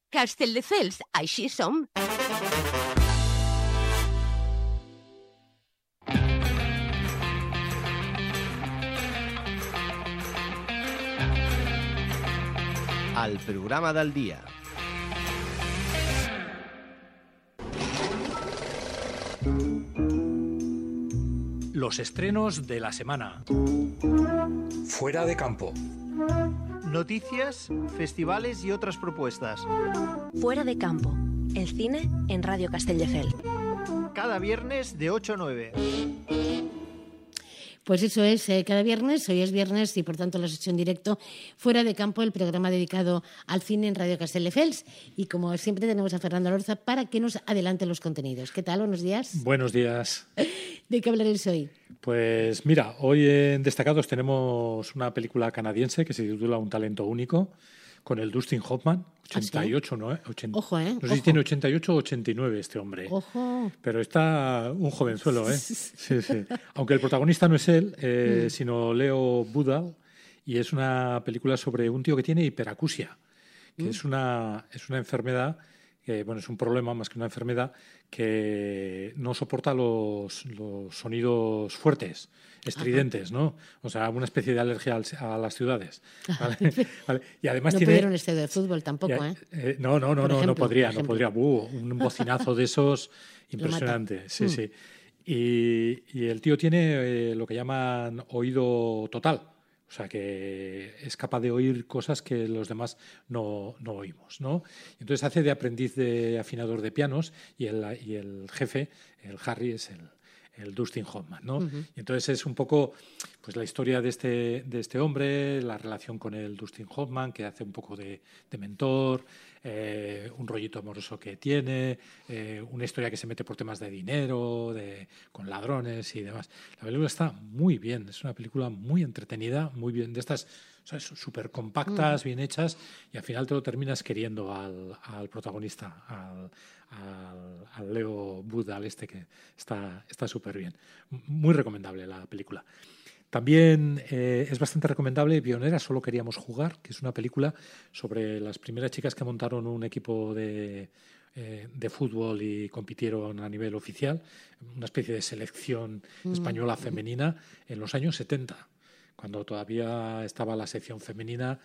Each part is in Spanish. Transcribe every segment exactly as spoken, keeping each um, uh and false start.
Castelldefels, així som. Al programa del día. Los estrenos de la semana. Fuera de campo. Noticias, festivales y otras propuestas. Fuera de campo. El cine en Radio Castelldefels. Cada viernes de ocho a nueve. Pues eso es, eh, cada viernes, hoy es viernes y por tanto la sesión directo Fuera de Campo, el programa dedicado al cine en Radio Castelldefels. Y como siempre tenemos a Fernando Lorza para que nos adelante los contenidos. ¿Qué tal? Buenos días. Buenos días. ¿De qué hablaréis hoy? Pues mira, hoy en Destacados tenemos una película canadiense que se titula Un talento único, con el Dustin Hoffman, ochenta y ocho, ¿no? ochenta, Ojo, ¿eh? No sé Ojo. si tiene ochenta y ocho o ochenta y nueve este hombre. Ojo. Pero está un jovenzuelo, ¿eh? Sí, sí. Aunque el protagonista no es él, eh, mm. sino Leo Budal, y es una película sobre un tío que tiene hiperacusia, que mm. es una es una enfermedad, que, bueno, es un problema más que una enfermedad, que no soporta los, los sonidos fuertes, estridentes, Ajá. ¿no? O sea, una especie de alergia al, a las ciudades. ¿Vale? ¿Vale? Y además no tiene... pudiera un estadio de fútbol tampoco, ya, ¿eh? eh no, no, no, por no, ejemplo, no podría, por no podría. Uh, un bocinazo de esos impresionante. Sí, mm. sí. Y, y el tío tiene eh, lo que llaman oído total. O sea, que es capaz de oír cosas que los demás no, no oímos, ¿no? Entonces hace de aprendiz de afinador de pianos y el, y el jefe, el Harry, es el, el Dustin Hoffman, ¿no? Uh-huh. Y entonces es un poco pues la historia de este, de este hombre, la relación con el Dustin Hoffman, que hace un poco de, de mentor, eh, un rollito amoroso que tiene, eh, una historia que se mete por temas de dinero, de, con ladrones y demás. La película está muy bien, es una película muy entretenida, muy bien, de estas súper compactas, uh-huh. bien hechas, y al final te lo terminas queriendo al, al protagonista, al, al, al Leo Budal este, que está está súper bien. Muy recomendable la película. También eh, es bastante recomendable Pionera, solo queríamos jugar, que es una película sobre las primeras chicas que montaron un equipo de, eh, de fútbol y compitieron a nivel oficial, una especie de selección española mm. femenina en los años setenta. Cuando todavía estaba la sección femenina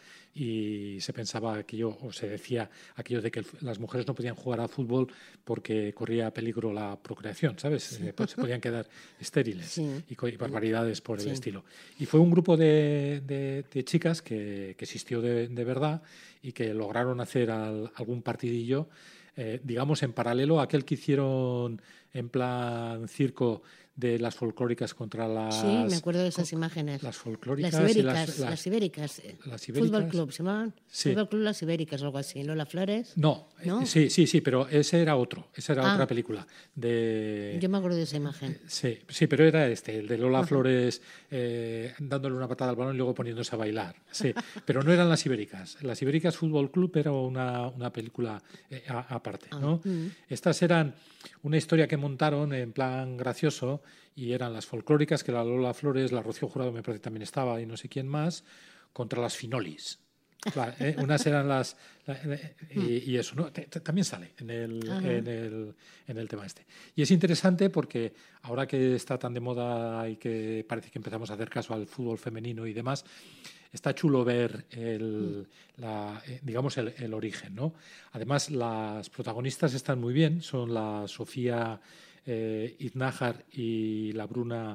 y se pensaba aquello, o se decía aquello de que las mujeres no podían jugar al fútbol porque corría peligro la procreación, ¿sabes? Sí. Se podían quedar estériles sí. y, y barbaridades por sí. el estilo. Y fue un grupo de, de, de chicas que, que existió de, de verdad y que lograron hacer al, algún partidillo, eh, digamos, en paralelo a aquel que hicieron en plan circo de las folclóricas contra las... Sí, me acuerdo de esas imágenes. Las folclóricas. Las ibéricas, las, las, las ibéricas. Las ibéricas. Fútbol Club, ¿se llamaban? Sí. Fútbol Club Las Ibéricas o algo así, ¿no? ¿Las Flores? No, ¿No? sí, sí, sí, pero ese era otro, esa era ah, otra película. De... Yo me acuerdo de esa imagen. Sí, sí, pero era este, el de Lola Ajá. Flores eh, dándole una patada al balón y luego poniéndose a bailar. Sí, pero no eran Las Ibéricas. Las Ibéricas Fútbol Club era una, una película eh, a, aparte, ¿no? Ah, mm. Estas eran una historia que montaron en plan gracioso y eran las folclóricas, que la Lola Flores, la Rocío Jurado me parece que también estaba y no sé quién más, contra las Finolis. Claro, ¿eh? Unas eran las... La, y, y eso, ¿no? T- t- también sale en el, en, el, en el tema este. Y es interesante porque ahora que está tan de moda y que parece que empezamos a hacer caso al fútbol femenino y demás, está chulo ver el, la, digamos el, el origen, ¿no? Además, las protagonistas están muy bien, son la Sofía eh, Iznájar y la Bruna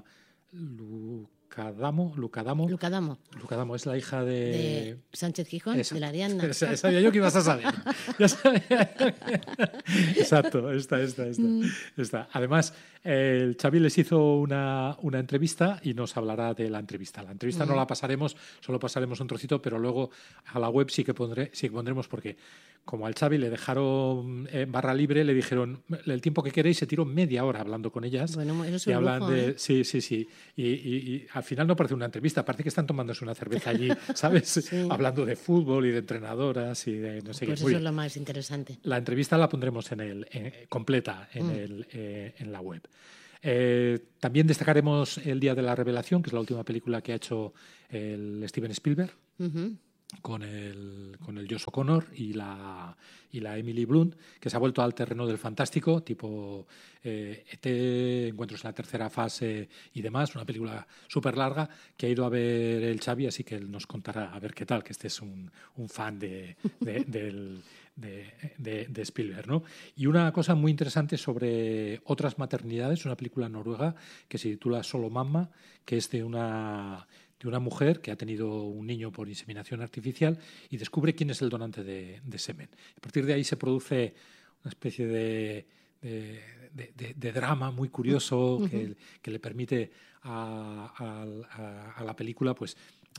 Lucadamo, Lucadamo. Lucadamo. Lucadamo es la hija de... de Sánchez Gijón, esa, de la Ariadna. Esa, sabía yo que ibas a saber. Ya sabía. Exacto, esta, esta, esta, mm. esta. Además, el Xavi les hizo una, una entrevista y nos hablará de la entrevista. La entrevista mm. no la pasaremos, solo pasaremos un trocito, pero luego a la web sí que, pondré, sí que pondremos porque... Como al Xavi le dejaron eh, barra libre, le dijeron el tiempo que queréis, se tiró media hora hablando con ellas. Bueno, eso es y un hablan lujo, de, ¿eh? Sí, sí, sí. Y, y, y al final no parece una entrevista, parece que están tomándose una cerveza allí, ¿sabes? Sí. Hablando de fútbol y de entrenadoras y de no sé pues qué. Eso es lo más interesante. La entrevista la pondremos en el, eh, completa en, mm. el, eh, en la web. Eh, también destacaremos El Día de la Revelación, que es la última película que ha hecho el Steven Spielberg. Uh-huh. con el, con el Josh O'Connor y la, y la Emily Blunt, que se ha vuelto al terreno del fantástico, tipo eh, E T, Encuentros en la tercera fase y demás, una película súper larga que ha ido a ver el Xavi, así que él nos contará a ver qué tal, que este es un, un fan de, de, del, de, de, de Spielberg, ¿no? Y una cosa muy interesante sobre otras maternidades, una película noruega que se titula Solo Mamma, que es de una... de una mujer que ha tenido un niño por inseminación artificial y descubre quién es el donante de, de semen. A partir de ahí se produce una especie de, de, de, de, de drama muy curioso uh-huh. que, que le permite a, a, a la película pues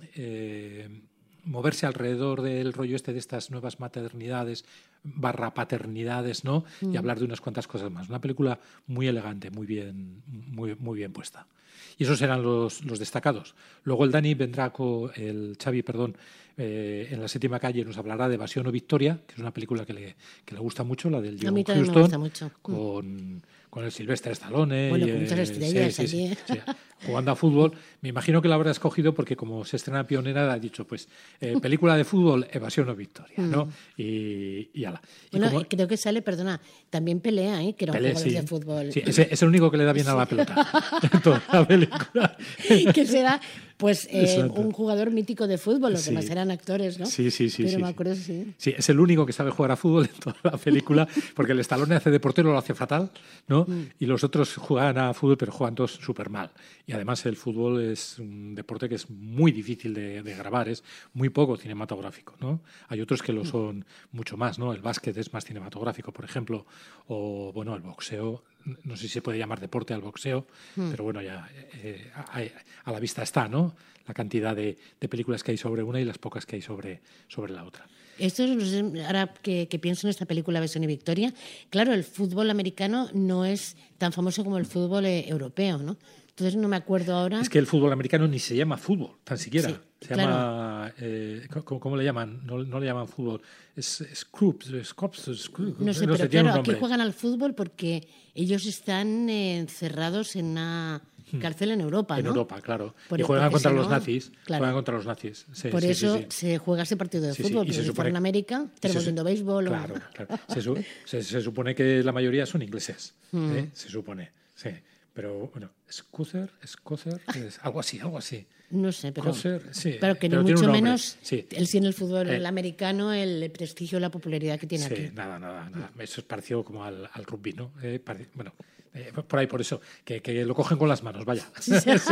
eh, moverse alrededor del rollo este de estas nuevas maternidades barra paternidades, ¿no? Uh-huh. Y hablar de unas cuantas cosas más. Una película muy elegante, muy bien, muy, muy bien puesta. Y esos eran los, los destacados. Luego el Dani vendrá con el Xavi, perdón, eh, en La séptima calle nos hablará de Evasión o Victoria, que es una película que le, que le gusta mucho, la del John Huston, con, con el Sylvester Stallone. Bueno, y, con muchas estrellas sí, sí, allí. sí, sí, jugando a fútbol. Me imagino que la habrá escogido porque como se estrena Pionera, ha dicho, pues, eh, película de fútbol, Evasión o Victoria, ¿no? Mm. Y, y ala. Y bueno, como, creo que sale, perdona, también Pelea, ¿eh? Que era un Pelé, jugador sí. de fútbol. Sí, ese es el único que le da bien a la pelota en toda la película. Que será, pues, eh, un jugador mítico de fútbol, los sí. demás eran actores, ¿no? Sí, sí, sí. Pero sí, me sí. acuerdo, sí. Sí, es el único que sabe jugar a fútbol en toda la película, porque el Stallone hace de portero, lo hace fatal, ¿no? Mm. Y los otros juegan a fútbol, pero juegan todos súper mal. Y además el fútbol es un deporte que es muy difícil de, de grabar, es muy poco cinematográfico, ¿no? Hay otros que lo son mucho más, ¿no? El básquet es más cinematográfico, por ejemplo, o, bueno, el boxeo, no sé si se puede llamar deporte al boxeo, mm. pero bueno, ya eh, a, a la vista está, ¿no? La cantidad de, de películas que hay sobre una y las pocas que hay sobre, sobre la otra. Esto es, ahora que, que pienso en esta película Evasión y Victoria, claro, el fútbol americano no es tan famoso como el fútbol eh, europeo, ¿no? Entonces no me acuerdo ahora. Es que el fútbol americano ni se llama fútbol, tan siquiera. Sí, se claro. llama. Eh, ¿cómo, ¿Cómo le llaman? No, no le llaman fútbol. Es Scrubs, Scrubs, Scrubs. No sé, no pero sé, claro, aquí juegan al fútbol porque ellos están eh, encerrados en una cárcel en Europa, ¿no? En Europa, claro. Por, y juegan contra los no, nazis. Claro. Juegan contra los nazis. Sí, por sí, eso sí, sí. se juega ese partido de sí, fútbol. Sí. Y porque se si supone, fuera en América, tenemos viendo béisbol. Claro, o... claro. Se, su, se, se supone que la mayoría son ingleses. Mm. ¿eh? Se supone, sí. Pero bueno, Scother, Scother, es algo así, algo así. No sé, pero, Coser, sí, pero que pero ni mucho menos sí. el sí en el fútbol eh, el americano, el prestigio, la popularidad que tiene sí, aquí. nada, nada, nada. Eso es parecido como al, al rugby, ¿no? Eh, pare, bueno, eh, por ahí, por eso, que, que lo cogen con las manos, vaya. Sí.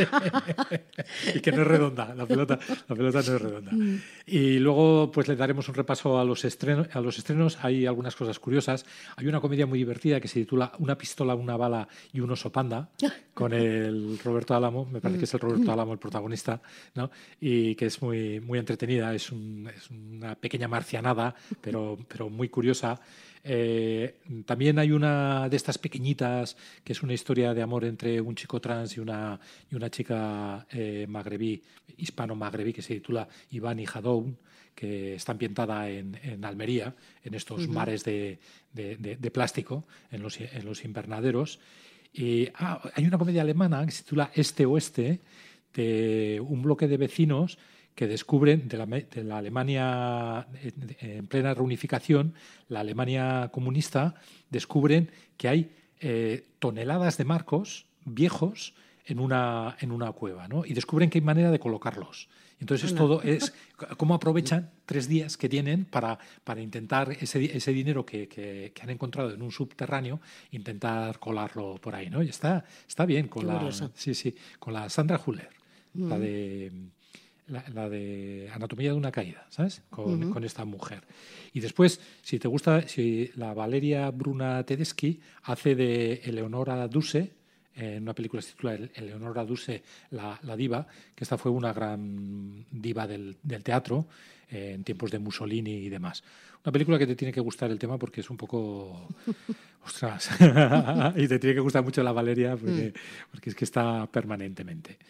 Y que no es redonda, la pelota, la pelota no es redonda. Mm. Y luego, pues le daremos un repaso a los estrenos. A los estrenos hay algunas cosas curiosas. Hay una comedia muy divertida que se titula Una pistola, una bala y un oso panda, con el Roberto Álamo, me parece que es el Roberto Álamo el protagonista, ¿no? Y que es muy, muy entretenida, es, un, es una pequeña marcianada, pero, pero muy curiosa. Eh, también hay una de estas pequeñitas que es una historia de amor entre un chico trans y una, y una chica eh, magrebí, hispano-magrebí, que se titula Iván y Jadoun, que está ambientada en, en Almería, en estos uh-huh. mares de, de, de, de plástico, en los, en los invernaderos. Y ah, hay una comedia alemana que se titula Este-Oeste, de un bloque de vecinos que descubren de la, de la Alemania en plena reunificación, la Alemania comunista, descubren que hay eh, toneladas de marcos viejos en una, en una cueva, ¿no? Y descubren que hay manera de colocarlos. Entonces es todo es cómo aprovechan tres días que tienen para, para intentar ese, ese dinero que, que, que han encontrado en un subterráneo, intentar colarlo por ahí, ¿no? Y está, está bien con la, sí, sí, con la Sandra Hüller, mm. la de la, la de Anatomía de una caída, ¿sabes? Con, uh-huh. con esta mujer. Y después, si te gusta, si la Valeria Bruna Tedeschi hace de Eleonora Duse, en una película que se titula Eleonora Duse, la, la diva, que esta fue una gran diva del, del teatro eh, en tiempos de Mussolini y demás. Una película que te tiene que gustar el tema porque es un poco... ¡Ostras! Y te tiene que gustar mucho la Valeria porque, porque es que está permanentemente.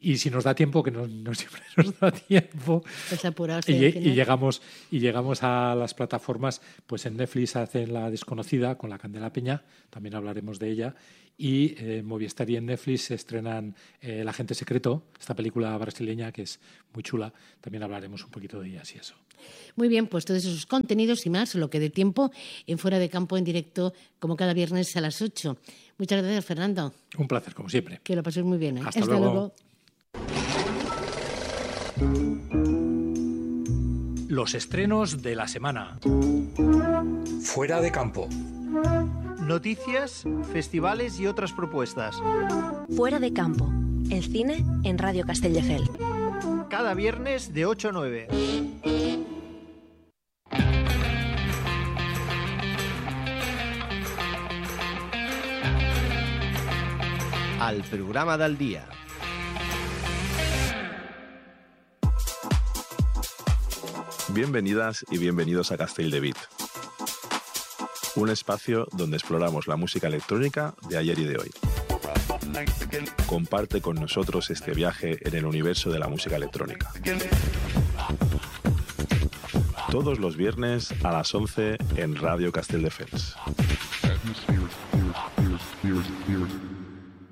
Y si nos da tiempo, que no, no siempre nos da tiempo, Pues apuraos, y, sí, al final. y llegamos y llegamos a las plataformas, pues en Netflix hacen La Desconocida con la Candela Peña, también hablaremos de ella, y eh, en Movistar y en Netflix se estrenan eh, El Agente Secreto, esta película brasileña que es muy chula, también hablaremos un poquito de ellas y eso. Muy bien, pues todos esos contenidos y más, lo que dé tiempo, en Fuera de Campo en directo, como cada viernes a las ocho. Muchas gracias, Fernando. Un placer, como siempre. Que lo paséis muy bien. ¿eh? Hasta luego. Los estrenos de la semana. Fuera de campo. Noticias, festivales y otras propuestas. Fuera de Campo, el cine en Radio Castelldefels. Cada viernes de ocho a nueve. Al programa del día. Bienvenidas y bienvenidos a Castell de Beat, un espacio donde exploramos la música electrónica de ayer y de hoy. Comparte con nosotros este viaje en el universo de la música electrónica. Todos los viernes a las once en Radio Castelldefels.